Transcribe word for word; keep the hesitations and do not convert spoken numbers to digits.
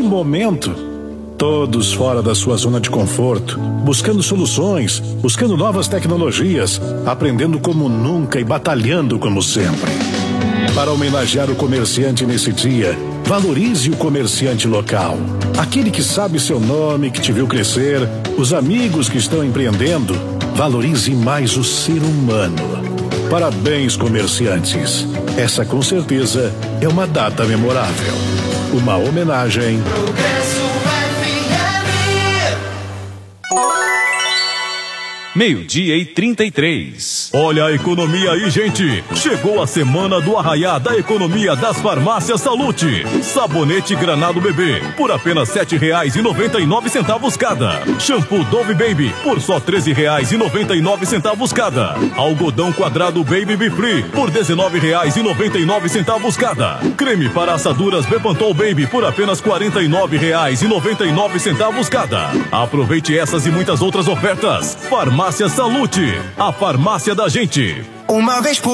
momento. Todos fora da sua zona de conforto, buscando soluções, buscando novas tecnologias, aprendendo como nunca e batalhando como sempre. Para homenagear o comerciante nesse dia, valorize o comerciante local. Aquele que sabe seu nome, que te viu crescer, os amigos que estão empreendendo. Valorize mais o ser humano. Parabéns, comerciantes. Essa com certeza é uma data memorável. Uma homenagem. Meio-dia e trinta e três. Olha a economia aí, gente. Chegou a semana do arraiá da economia das farmácias Salute. Sabonete Granado Bebê, por apenas sete reais e noventa e nove centavos cada. Shampoo Dove Baby, por só treze reais e noventa e nove centavos cada. Algodão quadrado Baby Be Free, por dezenove reais e noventa e nove centavos cada. Creme para assaduras Bepantol Baby, por apenas quarenta e nove reais e noventa e nove centavos cada. Aproveite essas e muitas outras ofertas. Farmácia Farmácia Salute, a farmácia da gente. Uma vez por